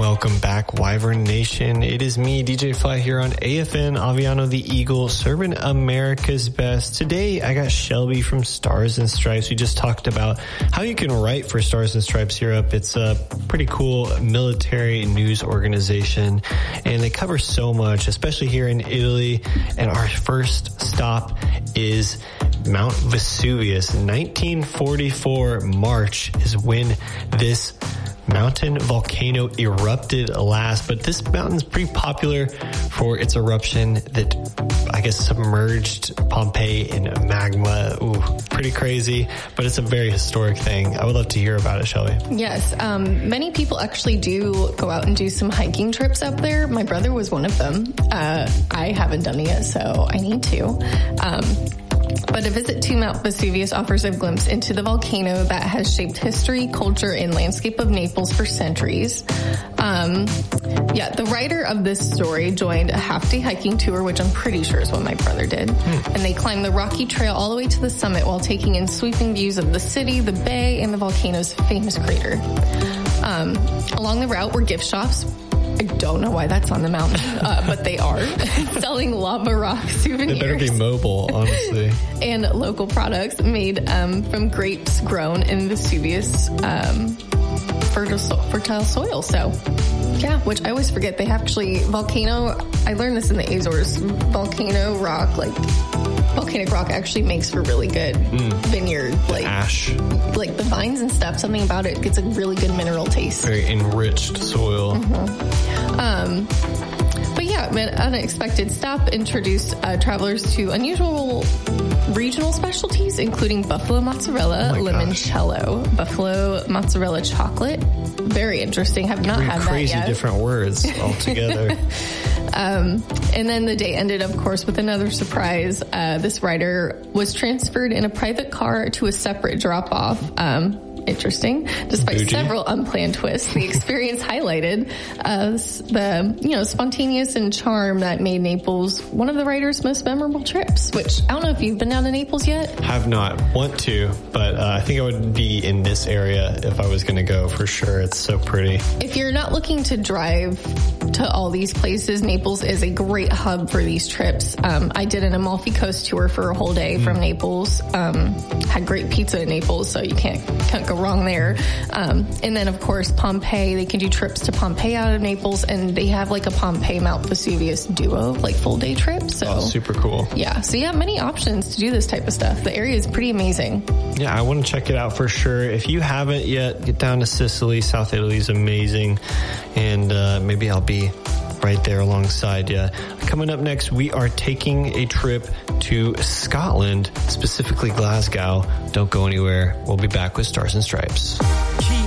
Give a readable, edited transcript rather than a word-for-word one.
Welcome back, Wyvern Nation. It is me, DJ Fly, here on AFN Aviano the Eagle, serving America's best. Today, I got Shelby from Stars and Stripes. We just talked about how you can write for Stars and Stripes Europe. It's a pretty cool military news organization, and they cover so much, especially here in Italy. And our first stop is Mount Vesuvius. 1944 March is when this mountain volcano erupted last, but this mountain's pretty popular for its eruption that I guess submerged Pompeii in magma. Ooh, pretty crazy, but it's a very historic thing. I would love to hear about it, Shelby. Yes, many people actually do go out and do some hiking trips up there. My brother was one of them. I haven't done it yet, so I need to. But a visit to Mount Vesuvius offers a glimpse into the volcano that has shaped history, culture, and landscape of Naples for centuries. The writer of this story joined a half-day hiking tour, which I'm pretty sure is what my brother did. And they climbed the rocky trail all the way to the summit while taking in sweeping views of the city, the bay, and the volcano's famous crater. Along the route were gift shops. I don't know why that's on the mountain, but they are selling lava rock souvenirs. They better be mobile, honestly. And local products made from grapes grown in Vesuvius fertile soil. So, yeah, which I always forget. They have actually volcano. I learned this in the Azores. Volcanic rock actually makes for really good vineyard, like ash, like the vines and stuff. Something about it gets a really good mineral taste. Very enriched soil. But yeah, an unexpected stop introduced travelers to unusual regional specialties, including buffalo mozzarella, limoncello, buffalo mozzarella chocolate. Very interesting. Have not had that yet. Crazy different words altogether. And then the day ended, of course, with another surprise. This rider was transferred in a private car to a separate drop-off. Interesting. Despite several unplanned twists, the experience highlighted the spontaneous and charm that made Naples one of the writer's most memorable trips. Which I don't know if you've been down to Naples yet. Have not. Want to, but I think I would be in this area if I was going to go for sure. It's so pretty. If you're not looking to drive to all these places, Naples is a great hub for these trips. I did an Amalfi Coast tour for a whole day from Naples. Had great pizza in Naples, so you can't go wrong there. And then, of course, Pompeii. They can do trips to Pompeii out of Naples, and they have like a Pompeii Mount Vesuvius duo, like full day trips. So super cool. Yeah. So you have many options to do this type of stuff. The area is pretty amazing. Yeah, I want to check it out for sure. If you haven't yet, get down to Sicily. South Italy is amazing, and maybe I'll be right there alongside you. Coming up next, we are taking a trip to Scotland, specifically Glasgow. Don't go anywhere. We'll be back with Stars and Stripes.